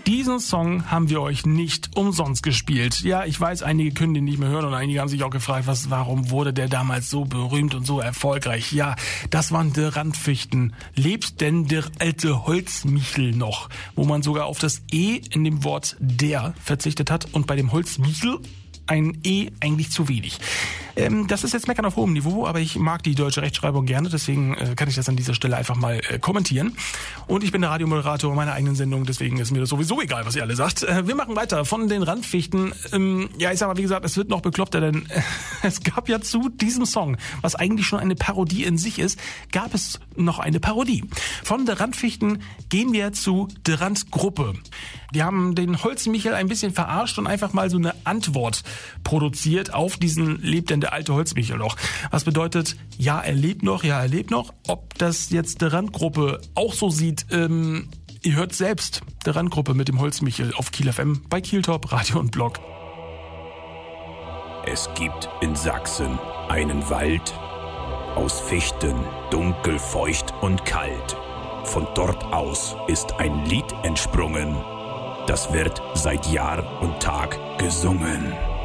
Diesen Song haben wir euch nicht umsonst gespielt. Ja, ich weiß, einige können den nicht mehr hören und einige haben sich auch gefragt, warum wurde der damals so berühmt und so erfolgreich? Ja, das waren die Randfichten. Lebt denn der alte Holzmichel noch? Wo man sogar auf das E in dem Wort der verzichtet hat und bei dem Holzmichel ein E eigentlich zu wenig. Das ist jetzt Meckern auf hohem Niveau, aber ich mag die deutsche Rechtschreibung gerne, deswegen kann ich das an dieser Stelle einfach mal kommentieren. Und ich bin der Radiomoderator meiner eigenen Sendung, deswegen ist mir das sowieso egal, was ihr alle sagt. Wir machen weiter von den Randfichten. Ja, ich sag mal, wie gesagt, es wird noch bekloppter, denn es gab ja zu diesem Song, was eigentlich schon eine Parodie in sich ist, gab es noch eine Parodie. Von der Randfichten gehen wir zu der Randgruppe. Die haben den Holzmichel ein bisschen verarscht und einfach mal so eine Antwort produziert auf diesen Lebt denn der alte Holzmichel noch. Was bedeutet, ja, er lebt noch. Ob das jetzt der Randgruppe auch so sieht, ihr hört selbst der Randgruppe mit dem Holzmichel auf Kiel FM bei Kieltop, Radio und Blog. Es gibt in Sachsen einen Wald aus Fichten, dunkel, feucht und kalt. Von dort aus ist ein Lied entsprungen. Das wird seit Jahr und Tag gesungen.